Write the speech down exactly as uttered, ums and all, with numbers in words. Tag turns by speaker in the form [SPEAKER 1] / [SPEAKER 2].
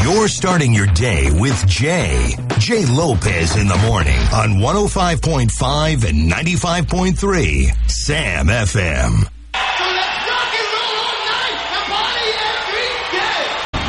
[SPEAKER 1] You're starting your day with Jay. Jay Lopez in the morning on one oh five point five and ninety-five point three Sam F M.